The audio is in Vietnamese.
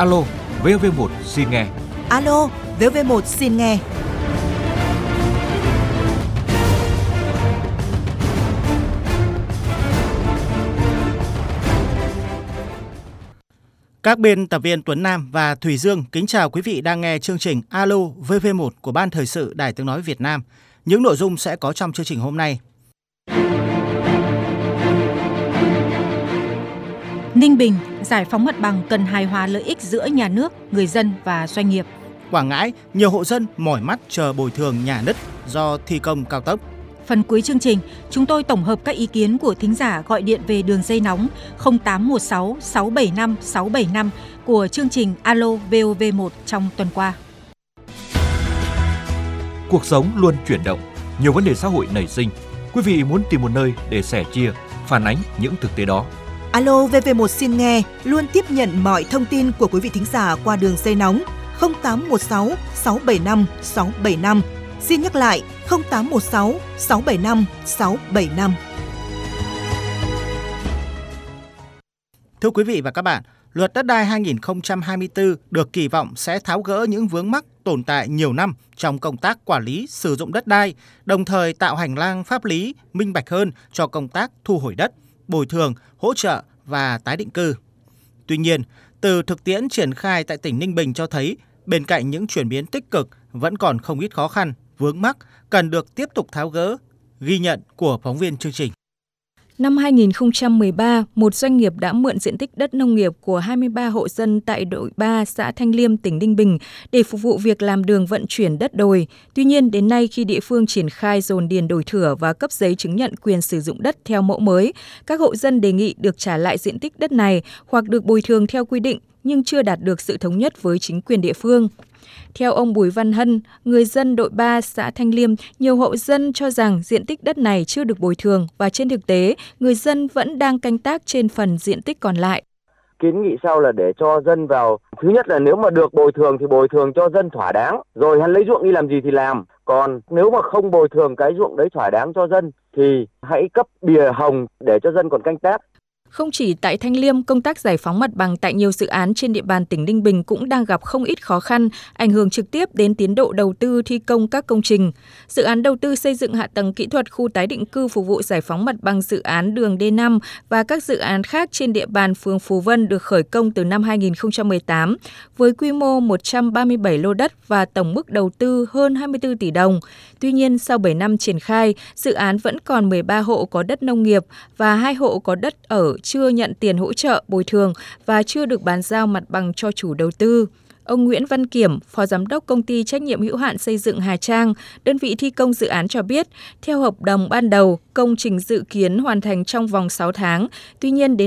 Alo, VV1 xin nghe. Alo, VV1 xin nghe. Các biên tập viên Tuấn Nam và Thùy Dương kính chào quý vị đang nghe chương trình Alo VV1 của Ban Thời sự Đài Tiếng nói Việt Nam. Những nội dung sẽ có trong chương trình hôm nay. Ninh Bình, giải phóng mặt bằng cần hài hòa lợi ích giữa nhà nước, người dân và doanh nghiệp. Quảng Ngãi, nhiều hộ dân mỏi mắt chờ bồi thường nhà nứt do thi công cao tốc. Phần cuối chương trình, chúng tôi tổng hợp các ý kiến của thính giả gọi điện về đường dây nóng 0816 675 675 của chương trình Alo VOV1 trong tuần qua. Cuộc sống luôn chuyển động, nhiều vấn đề xã hội nảy sinh. Quý vị muốn tìm một nơi để sẻ chia, phản ánh những thực tế đó. Alo VV1 xin nghe luôn tiếp nhận mọi thông tin của quý vị thính giả qua đường dây nóng 0816 675 675. Xin nhắc lại 0816 675 675. Thưa quý vị và các bạn, Luật Đất đai 2024 được kỳ vọng sẽ tháo gỡ những vướng mắc tồn tại nhiều năm trong công tác quản lý sử dụng đất đai, đồng thời tạo hành lang pháp lý minh bạch hơn cho công tác thu hồi đất, bồi thường, hỗ trợ và tái định cư. Tuy nhiên, từ thực tiễn triển khai tại tỉnh Ninh Bình cho thấy, bên cạnh những chuyển biến tích cực vẫn còn không ít khó khăn, vướng mắc cần được tiếp tục tháo gỡ. Ghi nhận của phóng viên chương trình. Năm 2013, một doanh nghiệp đã mượn diện tích đất nông nghiệp của 23 hộ dân tại đội 3 xã Thanh Liêm, tỉnh Ninh Bình để phục vụ việc làm đường vận chuyển đất đồi. Tuy nhiên, đến nay khi địa phương triển khai dồn điền đổi thửa và cấp giấy chứng nhận quyền sử dụng đất theo mẫu mới, các hộ dân đề nghị được trả lại diện tích đất này hoặc được bồi thường theo quy định nhưng chưa đạt được sự thống nhất với chính quyền địa phương. Theo ông Bùi Văn Hân, người dân đội 3 xã Thanh Liêm, nhiều hộ dân cho rằng diện tích đất này chưa được bồi thường và trên thực tế, người dân vẫn đang canh tác trên phần diện tích còn lại. Kiến nghị sau là để cho dân vào, thứ nhất là nếu mà được bồi thường thì bồi thường cho dân thỏa đáng, rồi hắn lấy ruộng đi làm gì thì làm. Còn nếu mà không bồi thường cái ruộng đấy thỏa đáng cho dân thì hãy cấp bìa hồng để cho dân còn canh tác. Không chỉ tại Thanh Liêm, công tác giải phóng mặt bằng tại nhiều dự án trên địa bàn tỉnh Ninh Bình cũng đang gặp không ít khó khăn, ảnh hưởng trực tiếp đến tiến độ đầu tư thi công các công trình. Dự án đầu tư xây dựng hạ tầng kỹ thuật khu tái định cư phục vụ giải phóng mặt bằng dự án đường D5 và các dự án khác trên địa bàn phường Phú Vân được khởi công từ năm 2018 với quy mô 137 lô đất và tổng mức đầu tư hơn 24 tỷ đồng. Tuy nhiên, sau 7 năm triển khai, dự án vẫn còn 13 hộ có đất nông nghiệp và 2 hộ có đất ở chưa nhận tiền hỗ trợ bồi thường và chưa được bàn giao mặt bằng cho chủ đầu tư. Ông Nguyễn Văn Kiểm, Phó Giám đốc Công ty Trách nhiệm hữu hạn Xây dựng Hà Trang, đơn vị thi công dự án cho biết, theo hợp đồng ban đầu, công trình dự kiến hoàn thành trong vòng 6 tháng. Tuy nhiên, đến